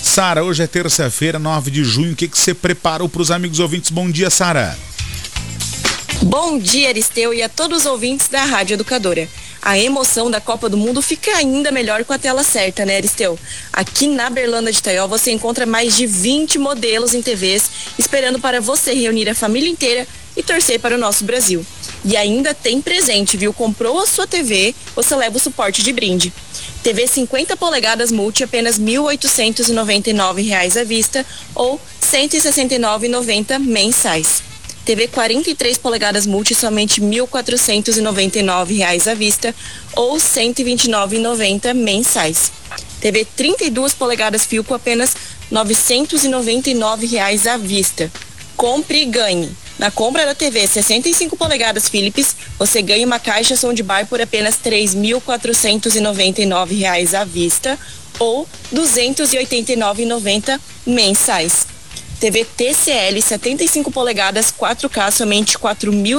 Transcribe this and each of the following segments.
Sara, hoje é terça-feira, 9 de junho, o que você preparou para os amigos ouvintes? Bom dia, Sara. Bom dia, Aristeu, e a todos os ouvintes da Rádio Educadora. A emoção da Copa do Mundo fica ainda melhor com a tela certa, né, Aristeu? Aqui na Berlanda de Taió você encontra mais de 20 modelos em TVs, esperando para você reunir a família inteira e torcer para o nosso Brasil. E ainda tem presente, viu? Comprou a sua TV, você leva o suporte de brinde. TV 50 polegadas multi, apenas R$ 1.899 à vista ou R$ 169,90 mensais. TV 43 polegadas multi, somente R$ 1.499 à vista ou R$ 129,90 mensais. TV 32 polegadas Philco, apenas R$ 999 à vista. Compre e ganhe. Na compra da TV 65 polegadas Philips, você ganha uma caixa soundbar por apenas R$ 3.499 à vista ou R$ 289,90 mensais. TV TCL 75 polegadas 4K, somente R$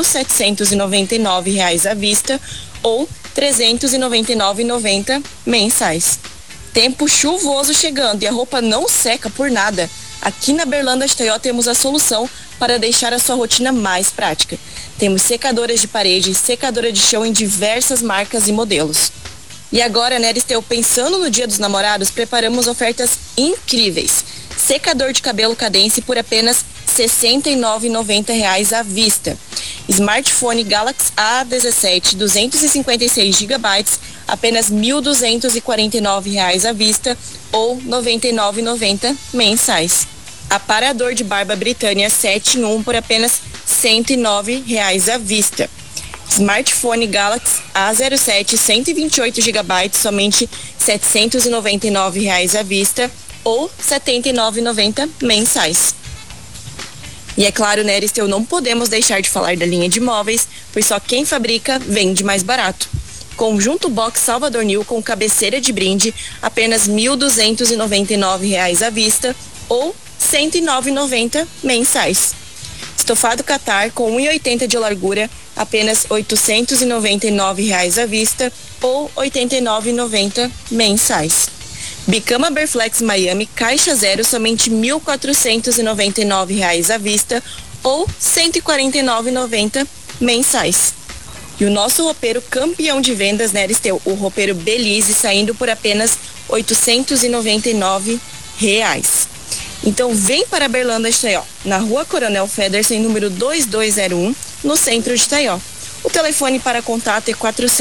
4.799 à vista ou R$ 399,90 mensais. Tempo chuvoso chegando e a roupa não seca por nada. Aqui na Berlanda de Taió temos a solução para deixar a sua rotina mais prática. Temos secadoras de parede e secadora de chão em diversas marcas e modelos. E agora, né, Aristeu, pensando no Dia dos Namorados, preparamos ofertas incríveis. Secador de cabelo Cadence por apenas R$ 69,90 à vista. Smartphone Galaxy A17 256 GB, apenas R$ 1.249 à vista ou R$ 99,90 mensais. Aparador de barba Britânia 7 em 1 por apenas R$ 109,00 à vista. Smartphone Galaxy A07 128 GB, somente R$ 799,00 à vista ou R$ 79,90 mensais. E é claro, né, Aristeu, não podemos deixar de falar da linha de móveis, pois só quem fabrica vende mais barato. Conjunto Box Salvador New com cabeceira de brinde, apenas R$ 1.299 à vista ou R$ 109,90 mensais. Estofado Qatar com 1,80 de largura, apenas R$ 899 à vista ou R$ 89,90 mensais. Bicama Berflex Miami caixa zero, somente R$ 1.499 à vista ou R$ 149,90 mensais. E o nosso roupeiro campeão de vendas, né, Aristeu? O roupeiro Belize, saindo por apenas R$ 899. Então vem para a Berlanda de Taió, na Rua Coronel Federsen, número 2201, no centro de Taió. O telefone para contato é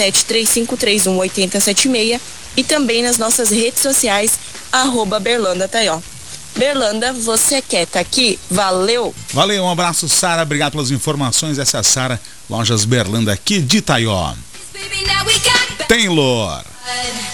4735318076 e também nas nossas redes sociais, @Berlanda Taió. Berlanda, você quer tá aqui? Valeu! Valeu, um abraço, Sara, obrigado pelas informações. Essa é a Sara, Lojas Berlanda aqui de Taió. Taylor.